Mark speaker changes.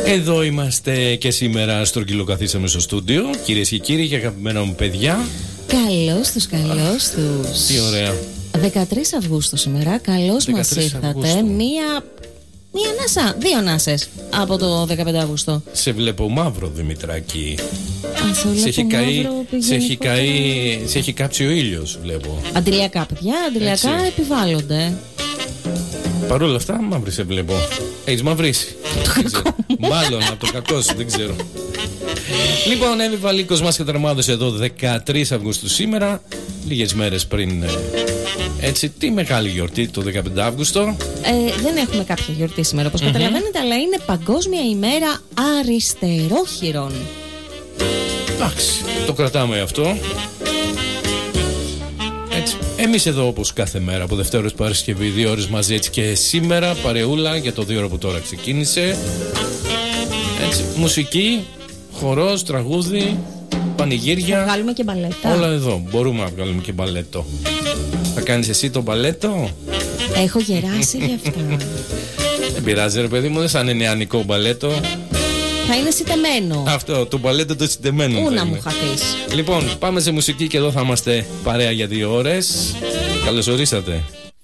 Speaker 1: Εδώ είμαστε και σήμερα στρογγυλοκαθίσαμε στο στούντιο. Κυρίες και κύριοι και αγαπημένα μου παιδιά.
Speaker 2: Καλώς τους, καλώς τους.
Speaker 1: Τι ωραία.
Speaker 2: 13 Αυγούστου σήμερα. Καλώς μας ήρθατε. Μία ανάσα, δύο ανάσες από το 15 Αυγούστου.
Speaker 1: Σε βλέπω μαύρο, Δημητράκη. Σε έχει κάψει ο ήλιος, βλέπω.
Speaker 2: Αντιλιακά, παιδιά, αντιλιακά επιβάλλονται.
Speaker 1: Παρ' όλα αυτά, μαύρη σε βλέπω. Έχεις μαυρίσει. Μάλλον από το κακό σου, δεν ξέρω. Λοιπόν, Εύη Βαλίκος μας καταρμάδωσε εδώ 13 Αυγούστου σήμερα. Λίγες μέρες πριν έτσι τη μεγάλη γιορτή το 15 Αύγουστο.
Speaker 2: Δεν έχουμε κάποια γιορτή σήμερα όπως καταλαβαίνετε, αλλά είναι Παγκόσμια ημέρα αριστερόχειρων.
Speaker 1: Εντάξει, το κρατάμε αυτό. Έτσι. Εμείς εδώ όπως κάθε μέρα από Δευτέρα ως Παρασκευή 2 ώρες μαζί, έτσι και σήμερα παρεούλα για το 2 ώρα που τώρα ξεκίνησε. Έτσι, μουσική, χορός, τραγούδι, πανηγύρια.
Speaker 2: Θα βγάλουμε και μπαλέτα.
Speaker 1: Όλα εδώ, μπορούμε να βγάλουμε και μπαλέτο. Θα κάνεις εσύ το μπαλέτο?
Speaker 2: Έχω γεράσει γι' αυτά.
Speaker 1: Δεν πειράζει ρε παιδί μου, δεν σαν είναι νεανικό μπαλέτο.
Speaker 2: Θα είναι σιτεμένο.
Speaker 1: Αυτό, το μπαλέτο το σιτεμένο.
Speaker 2: Πού να μου χαθείς.
Speaker 1: Λοιπόν, πάμε σε μουσική και εδώ θα είμαστε παρέα για 2 ώρες. Καλώς ορίσατε.